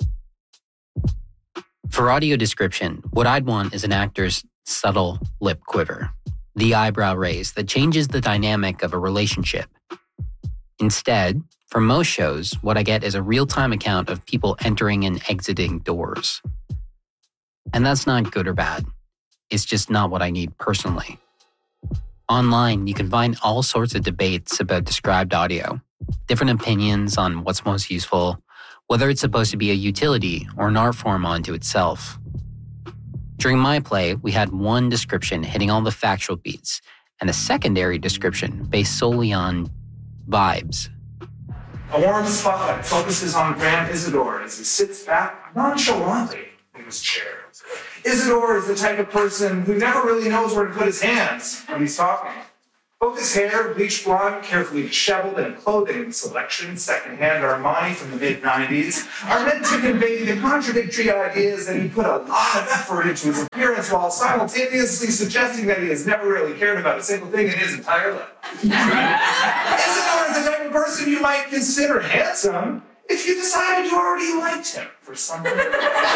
Speaker 22: For audio description, what I'd want is an actor's subtle lip quiver, the eyebrow raise that changes the dynamic of a relationship. Instead, for most shows, what I get is a real-time account of people entering and exiting doors. And that's not good or bad. It's just not what I need personally. Online, you can find all sorts of debates about described audio, different opinions on what's most useful, whether it's supposed to be a utility or an art form unto itself. During my play, we had one description hitting all the factual beats and a secondary description based solely on vibes.
Speaker 24: A warm spotlight focuses on Graham Isidore as he sits back nonchalantly in his chair. Isidore is the type of person who never really knows where to put his hands when he's talking. Both his hair, bleached blonde, carefully disheveled, and clothing selection, secondhand Armani from the mid nineties, are meant to convey the contradictory ideas that he put a lot of effort into his appearance while simultaneously suggesting that he has never really cared about a single thing in his entire life. Isidore is the type of person you might consider handsome if you decided you already liked him for some reason.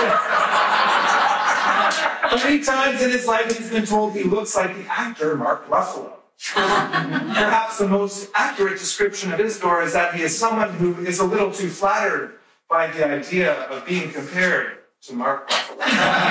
Speaker 24: Many times in his life he's been told he looks like the actor Mark Ruffalo. Perhaps the most accurate description of Isidore is that he is someone who is a little too flattered by the idea of being compared to Mark Ruffalo.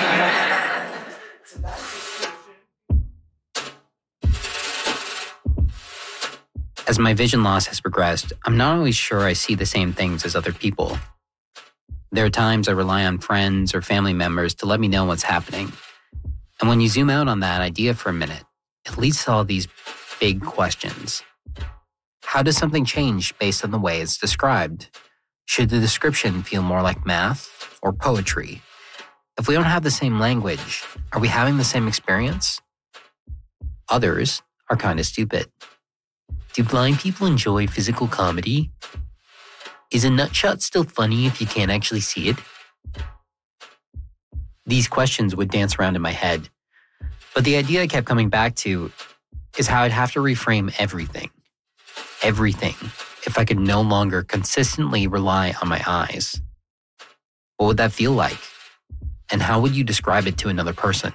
Speaker 22: As my vision loss has progressed, I'm not always sure I see the same things as other people. There are times I rely on friends or family members to let me know what's happening. And when you zoom out on that idea for a minute, it leads to all these big questions. How does something change based on the way it's described? Should the description feel more like math or poetry? If we don't have the same language, are we having the same experience? Others are kind of stupid. Do blind people enjoy physical comedy? Is a nutshot still funny if you can't actually see it? These questions would dance around in my head, but the idea I kept coming back to is how I'd have to reframe everything. Everything, if I could no longer consistently rely on my eyes. What would that feel like? And how would you describe it to another person?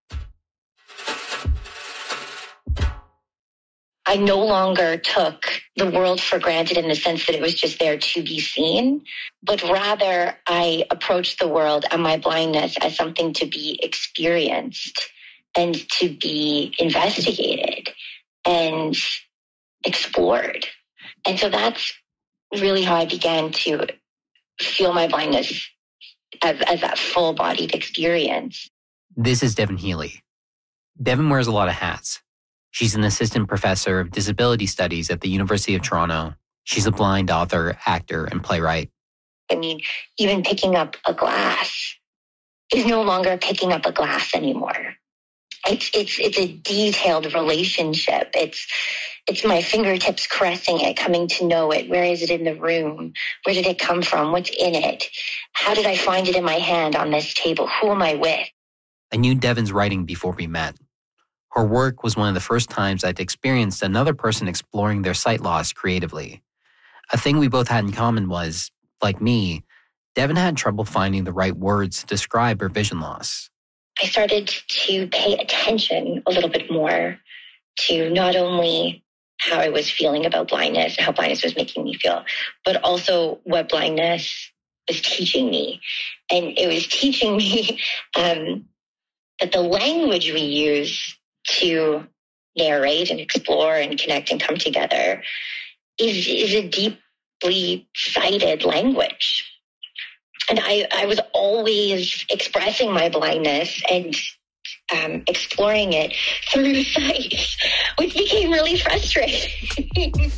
Speaker 23: I no longer took the world for granted in the sense that it was just there to be seen, but rather I approached the world and my blindness as something to be experienced and to be investigated and explored. And so that's really how I began to feel my blindness as, as that full-bodied experience.
Speaker 22: This is Devin Healy. Devin wears a lot of hats. She's an assistant professor of disability studies at the University of Toronto. She's a blind author, actor, and playwright.
Speaker 23: I mean, even picking up a glass is no longer picking up a glass anymore. It's it's it's a detailed relationship. It's it's my fingertips caressing it, coming to know it. Where is it in the room? Where did it come from? What's in it? How did I find it in my hand on this table? Who am I with?
Speaker 22: I knew Devin's writing before we met. Her work was one of the first times I'd experienced another person exploring their sight loss creatively. A thing we both had in common was, like me, Devin had trouble finding the right words to describe her vision loss.
Speaker 23: I started to pay attention a little bit more to not only how I was feeling about blindness and how blindness was making me feel, but also what blindness was teaching me. And it was teaching me um, that the language we use to narrate and explore and connect and come together is, is a deeply sighted language. And I, I was always expressing my blindness and um, exploring it through sight, which became really frustrating.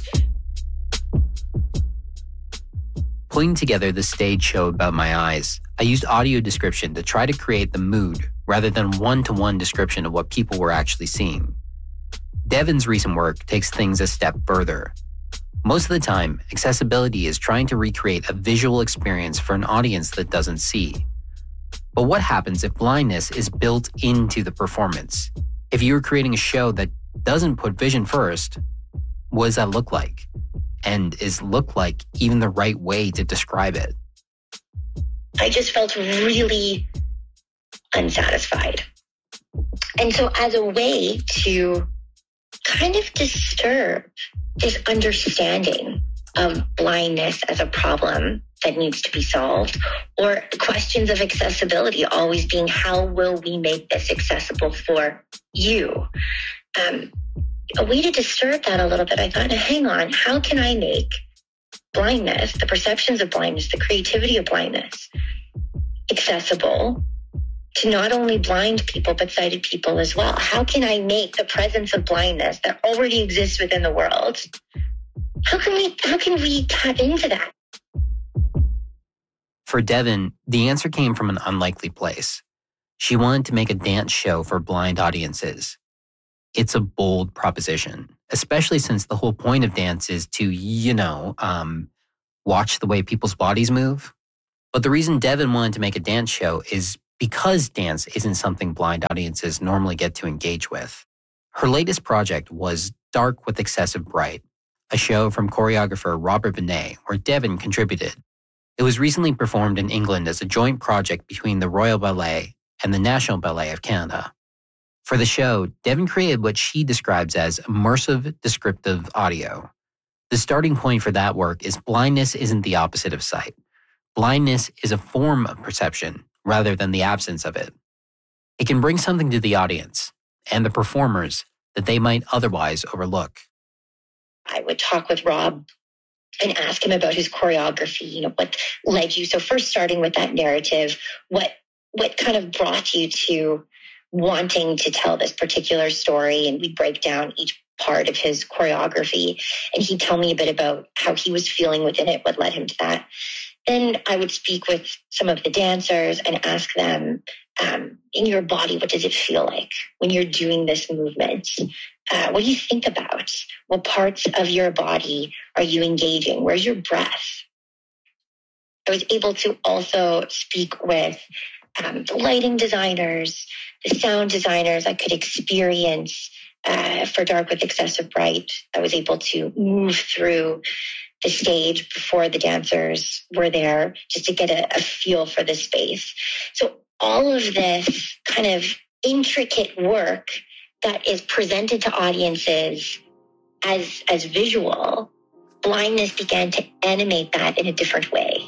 Speaker 22: Putting together the stage show about my eyes, I used audio description to try to create the mood rather than one-to-one description of what people were actually seeing. Devin's recent work takes things a step further. Most of the time, accessibility is trying to recreate a visual experience for an audience that doesn't see. But what happens if blindness is built into the performance? If you were creating a show that doesn't put vision first, what does that look like? And is look like even the right way to describe it?
Speaker 23: I just felt really unsatisfied. And so as a way to kind of disturb this understanding of blindness as a problem that needs to be solved, or questions of accessibility always being, how will we make this accessible for you? Um, a way to disturb that a little bit, I thought, hang on, how can I make blindness, the perceptions of blindness, the creativity of blindness, accessible to not only blind people, but sighted people as well? How can I make the presence of blindness that already exists within the world? How can we, how can we tap into that?
Speaker 22: For Devin, the answer came from an unlikely place. She wanted to make a dance show for blind audiences. It's a bold proposition, especially since the whole point of dance is to, you know, um, watch the way people's bodies move. But the reason Devin wanted to make a dance show is because dance isn't something blind audiences normally get to engage with. Her latest project was Dark with Excessive Bright, a show from choreographer Robert Benet, where Devin contributed. It was recently performed in England as a joint project between the Royal Ballet and the National Ballet of Canada. For the show, Devin created what she describes as immersive descriptive audio. The starting point for that work is blindness isn't the opposite of sight. Blindness is a form of perception rather than the absence of it. It can bring something to the audience and the performers that they might otherwise overlook.
Speaker 23: I would talk with Rob and ask him about his choreography, you know, what led you. So first starting with that narrative, what what kind of brought you to wanting to tell this particular story? And we'd break down each part of his choreography, and he'd tell me a bit about how he was feeling within it, what led him to that. Then I would speak with some of the dancers and ask them, um, in your body, what does it feel like when you're doing this movement? Uh, what do you think about? What parts of your body are you engaging? Where's your breath? I was able to also speak with um, the lighting designers, the sound designers. I could experience uh, for Dark with Excessive Bright. I was able to move through the stage before the dancers were there just to get a, a feel for the space. So all of this kind of intricate work that is presented to audiences as, as visual, blindness began to animate that in a different way.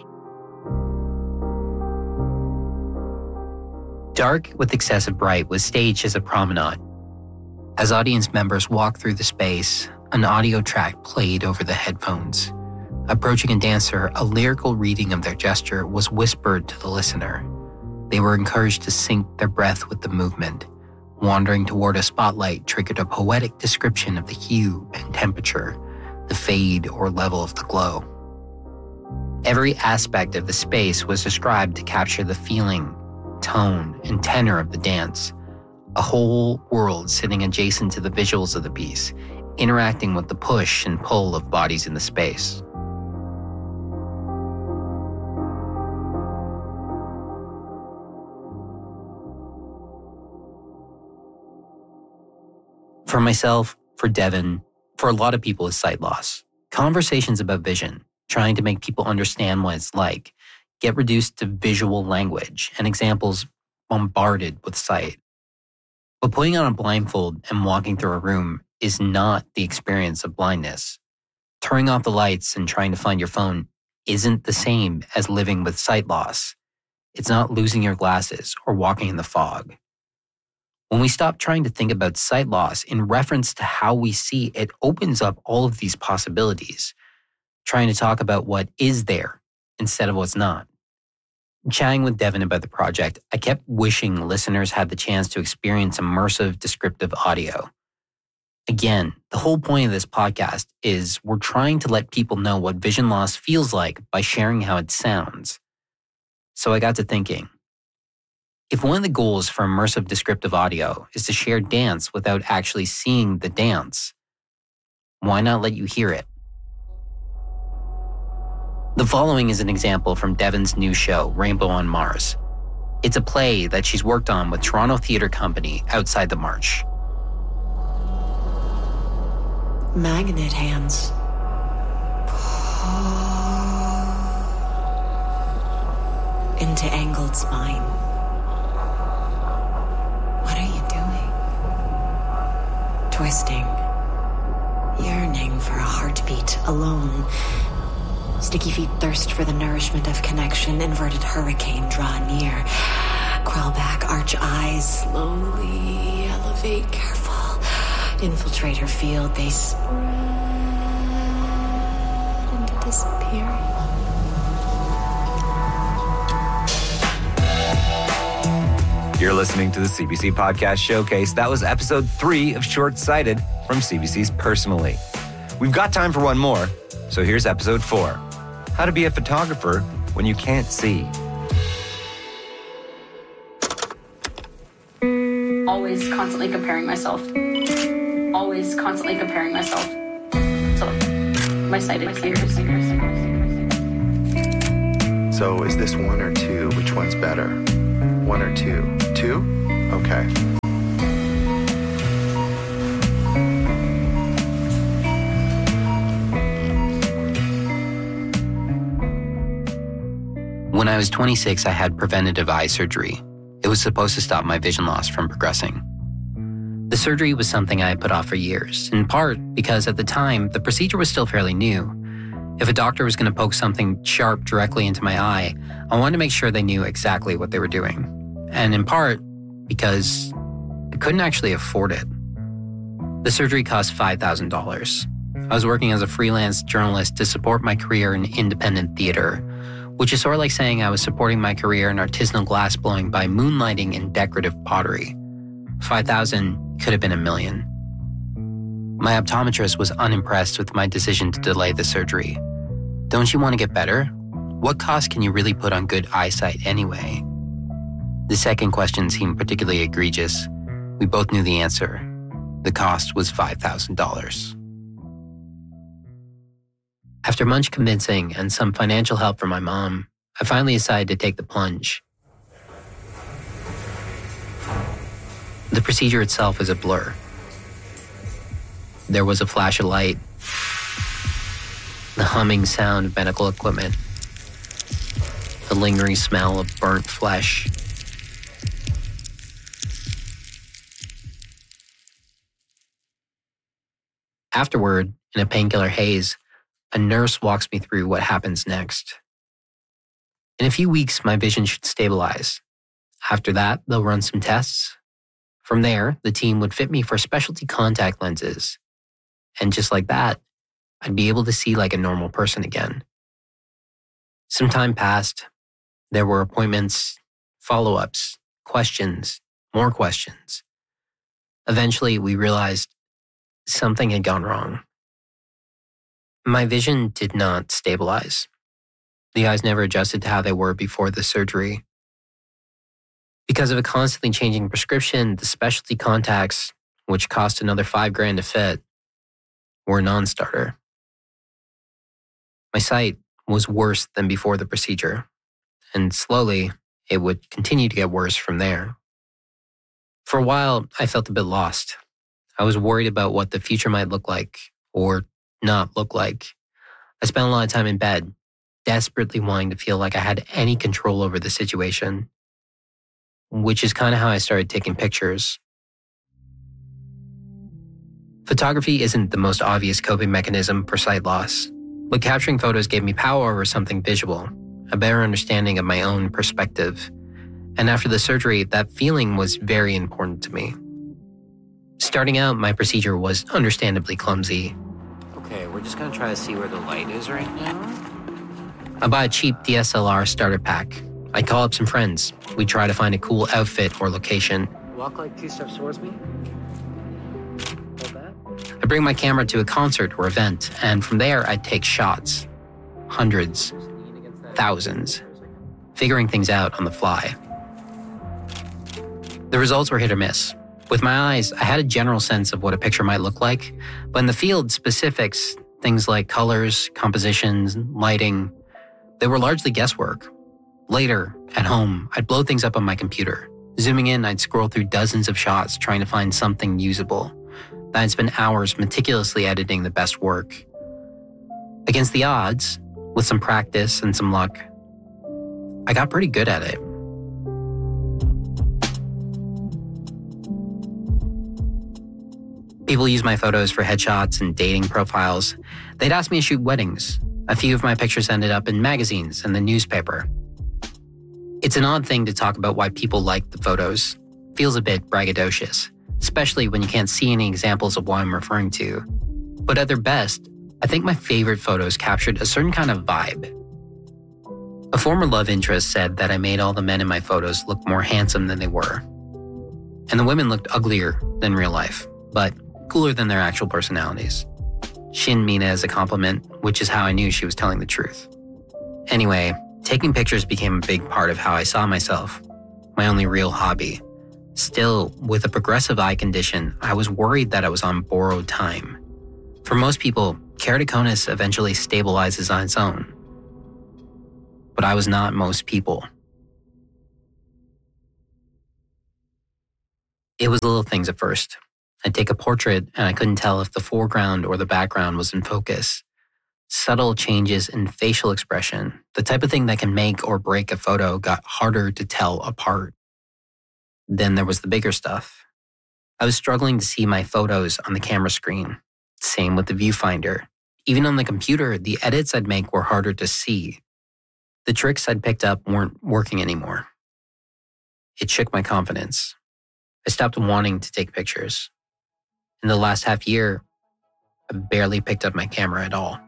Speaker 22: Dark with Excessive Bright was staged as a promenade. As audience members walked through the space, an audio track played over the headphones. Approaching a dancer, a lyrical reading of their gesture was whispered to the listener. They were encouraged to sync their breath with the movement. Wandering toward a spotlight triggered a poetic description of the hue and temperature, the fade or level of the glow. Every aspect of the space was described to capture the feeling, tone, and tenor of the dance. A whole world sitting adjacent to the visuals of the piece, interacting with the push and pull of bodies in the space. For myself, for Devin, for a lot of people with sight loss, conversations about vision, trying to make people understand what it's like, get reduced to visual language and examples bombarded with sight. But putting on a blindfold and walking through a room is not the experience of blindness. Turning off the lights and trying to find your phone isn't the same as living with sight loss. It's not losing your glasses or walking in the fog. When we stop trying to think about sight loss in reference to how we see, it opens up all of these possibilities, trying to talk about what is there instead of what's not. Chatting with Devin about the project, I kept wishing listeners had the chance to experience immersive descriptive audio. Again, the whole point of this podcast is we're trying to let people know what vision loss feels like by sharing how it sounds. So I got to thinking, if one of the goals for immersive descriptive audio is to share dance without actually seeing the dance, why not let you hear it? The following is an example from Devin's new show, Rainbow on Mars. It's a play that she's worked on with Toronto Theatre Company outside the March.
Speaker 1: Magnet hands. Into angled spine. What are you doing? Twisting. Yearning for a heartbeat alone. Sticky feet thirst for the nourishment of connection. Inverted hurricane draw near. Crawl back, arch eyes, slowly elevate, careful. Infiltrator field, they spread into disappearing.
Speaker 21: You're listening to the C B C Podcast Showcase. That was episode three of Short Sighted from C B C's Personally. We've got time for one more, so here's episode four. How to be a photographer when you can't see.
Speaker 4: Always constantly comparing myself. Always constantly comparing myself. So my sighted peers.
Speaker 5: So is this one or two? Which one's better? One or two? Two? Okay.
Speaker 22: When I was twenty-six, I had preventative eye surgery. It was supposed to stop my vision loss from progressing. The surgery was something I had put off for years, in part because at the time, the procedure was still fairly new. If a doctor was going to poke something sharp directly into my eye, I wanted to make sure they knew exactly what they were doing. And in part because I couldn't actually afford it. The surgery cost five thousand dollars. I was working as a freelance journalist to support my career in independent theater, which is sort of like saying I was supporting my career in artisanal glassblowing by moonlighting in decorative pottery. five thousand dollars could have been a million. My optometrist was unimpressed with my decision to delay the surgery. Don't you want to get better? What cost can you really put on good eyesight anyway? The second question seemed particularly egregious. We both knew the answer. The cost was five thousand dollars. After much convincing and some financial help from my mom, I finally decided to take the plunge. The procedure itself was a blur. There was a flash of light, the humming sound of medical equipment, the lingering smell of burnt flesh. Afterward, in a painkiller haze, a nurse walks me through what happens next. In a few weeks, my vision should stabilize. After that, they'll run some tests. From there, the team would fit me for specialty contact lenses. And just like that, I'd be able to see like a normal person again. Some time passed. There were appointments, follow-ups, questions, more questions. Eventually, we realized something had gone wrong. My vision did not stabilize. The eyes never adjusted to how they were before the surgery. Because of a constantly changing prescription, the specialty contacts, which cost another five grand to fit, were a non-starter. My sight was worse than before the procedure, and slowly it would continue to get worse from there. For a while, I felt a bit lost. I was worried about what the future might look like, or not look like. I spent a lot of time in bed, desperately wanting to feel like I had any control over the situation, which is kind of how I started taking pictures. Photography isn't the most obvious coping mechanism for sight loss, but capturing photos gave me power over something visual, a better understanding of my own perspective. And after the surgery, that feeling was very important to me. Starting out, my procedure was understandably clumsy. Okay, we're just gonna try to see where the light is right now. I buy a cheap D S L R starter pack. I call up some friends. We try to find a cool outfit or location. Walk like two steps towards me. Hold that. I bring my camera to a concert or event, and from there I'd take shots. Hundreds. Thousands. Figuring things out on the fly. The results were hit or miss. With my eyes, I had a general sense of what a picture might look like, but in the field, specifics, things like colors, compositions, lighting, they were largely guesswork. Later, at home, I'd blow things up on my computer. Zooming in, I'd scroll through dozens of shots trying to find something usable. Then I'd spend hours meticulously editing the best work. Against the odds, with some practice and some luck, I got pretty good at it. People use my photos for headshots and dating profiles. They'd ask me to shoot weddings. A few of my pictures ended up in magazines and the newspaper. It's an odd thing to talk about why people like the photos. Feels a bit braggadocious, especially when you can't see any examples of what I'm referring to. But at their best, I think my favorite photos captured a certain kind of vibe. A former love interest said that I made all the men in my photos look more handsome than they were. And the women looked uglier than real life, but cooler than their actual personalities. She didn't mean it as a compliment, which is how I knew she was telling the truth. Anyway, taking pictures became a big part of how I saw myself, my only real hobby. Still, with a progressive eye condition, I was worried that I was on borrowed time. For most people, keratoconus eventually stabilizes on its own. But I was not most people. It was little things at first. I'd take a portrait and I couldn't tell if the foreground or the background was in focus. Subtle changes in facial expression, the type of thing that can make or break a photo, got harder to tell apart. Then there was the bigger stuff. I was struggling to see my photos on the camera screen. Same with the viewfinder. Even on the computer, the edits I'd make were harder to see. The tricks I'd picked up weren't working anymore. It shook my confidence. I stopped wanting to take pictures. In the last half year, I barely picked up my camera at all.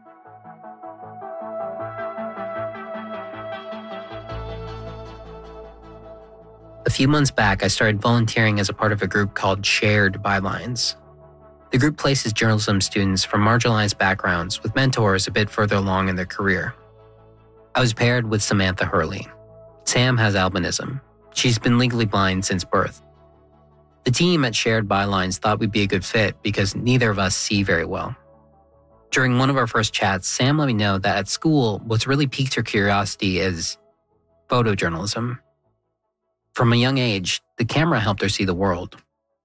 Speaker 22: A few months back, I started volunteering as a part of a group called Shared Bylines. The group places journalism students from marginalized backgrounds with mentors a bit further along in their career. I was paired with Samantha Hurley. Sam has albinism. She's been legally blind since birth. The team at Shared Bylines thought we'd be a good fit because neither of us see very well. During one of our first chats, Sam let me know that at school, what's really piqued her curiosity is photojournalism. From a young age, the camera helped her see the world.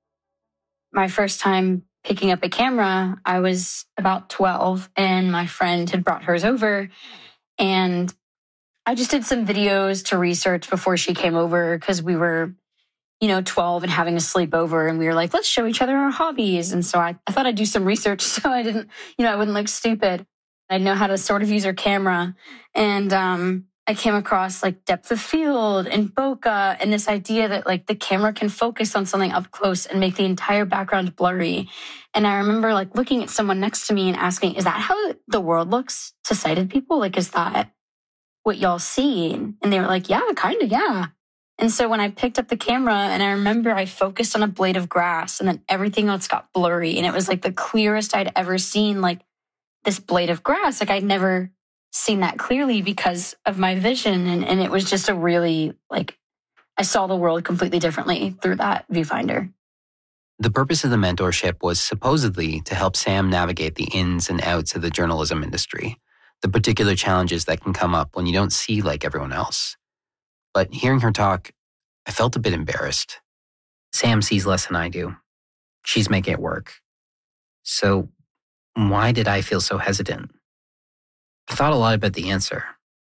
Speaker 4: My first time picking up a camera, I was about twelve, and my friend had brought hers over, and I just did some videos to research before she came over because we were, you know, twelve and having a sleepover, and we were like, let's show each other our hobbies. And so I, I thought I'd do some research so I didn't, you know, I wouldn't look stupid. I'd know how to sort of use her camera. And um, I came across like depth of field and bokeh and this idea that like the camera can focus on something up close and make the entire background blurry. And I remember like looking at someone next to me and asking, is that how the world looks to sighted people? Like, is that what y'all see? And they were like, yeah, kind of, yeah. And so when I picked up the camera, and I remember I focused on a blade of grass and then everything else got blurry. And it was like the clearest I'd ever seen, like this blade of grass. Like I'd never seen that clearly because of my vision. And, and it was just a really, like, I saw the world completely differently through that viewfinder.
Speaker 22: The purpose of the mentorship was supposedly to help Sam navigate the ins and outs of the journalism industry, the particular challenges that can come up when you don't see like everyone else. But hearing her talk, I felt a bit embarrassed. Sam sees less than I do. She's making it work. So why did I feel so hesitant? I thought a lot about the answer.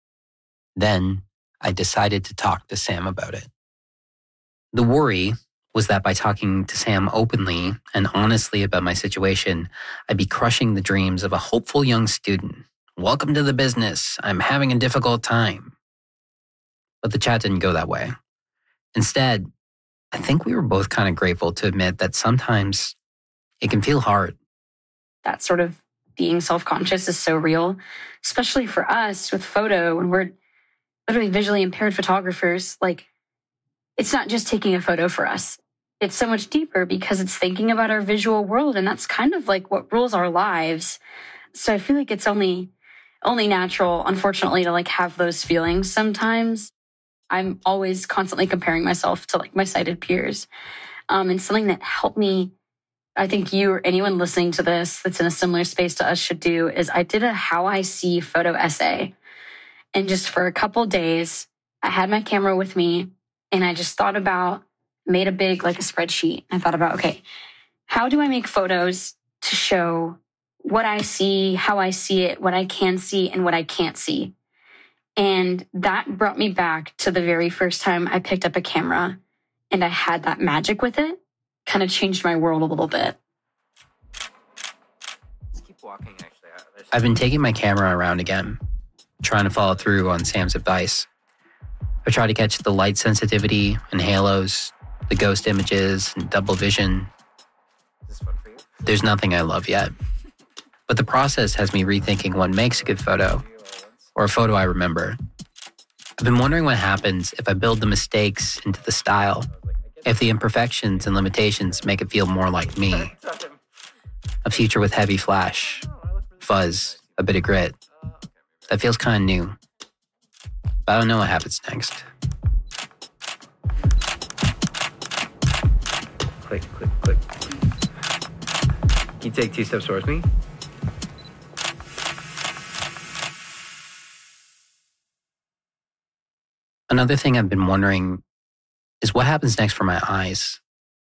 Speaker 22: Then I decided to talk to Sam about it. The worry was that by talking to Sam openly and honestly about my situation, I'd be crushing the dreams of a hopeful young student. Welcome to the business. I'm having a difficult time. But the chat didn't go that way. Instead, I think we were both kind of grateful to admit that sometimes it can feel hard.
Speaker 4: That sort of being self-conscious is so real, especially for us with photo, when we're literally visually impaired photographers. Like, it's not just taking a photo for us. It's so much deeper because it's thinking about our visual world, and that's kind of like what rules our lives. So I feel like it's only only natural, unfortunately, to like have those feelings sometimes. I'm always constantly comparing myself to like my sighted peers. Um, and something that helped me, I think you or anyone listening to this that's in a similar space to us should do, is I did a how I see photo essay. And just for a couple days, I had my camera with me and I just thought about, made a big, like a spreadsheet. I thought about, okay, how do I make photos to show what I see, how I see it, what I can see, and what I can't see? And that brought me back to the very first time I picked up a camera and I had that magic with it. Kind of changed my world a little bit.
Speaker 22: Keep walking, actually. I've been taking my camera around again, trying to follow through on Sam's advice. I try to catch the light sensitivity and halos, the ghost images and double vision. Is this one for you? There's nothing I love yet. But the process has me rethinking what makes a good photo, or a photo I remember. I've been wondering what happens if I build the mistakes into the style, If the imperfections and limitations make it feel more like me, a future with heavy flash, fuzz, a bit of grit, that feels kind of new. But I don't know what happens next.
Speaker 6: Click, click, click. Can you take two steps towards me?
Speaker 22: Another thing I've been wondering is what happens next for my eyes.